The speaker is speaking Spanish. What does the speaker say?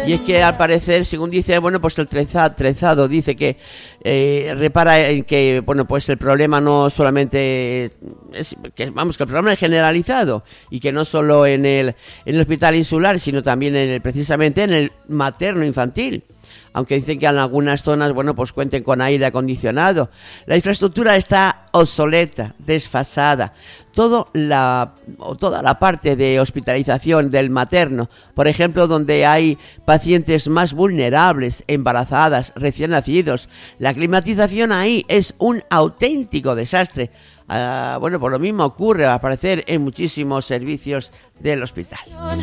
Y es que al parecer, según dice, bueno, pues el trenzado dice que repara en que, bueno, pues el problema no solamente es que, vamos, que el problema es generalizado y que no solo en el hospital insular, sino también precisamente en el materno infantil. Aunque dicen que en algunas zonas, bueno, pues cuenten con aire acondicionado. La infraestructura está obsoleta, desfasada. Toda la parte de hospitalización del materno, por ejemplo, donde hay pacientes más vulnerables, embarazadas, recién nacidos, la climatización ahí es un auténtico desastre. Bueno, por lo mismo ocurre, al parecer, en muchísimos servicios del hospital.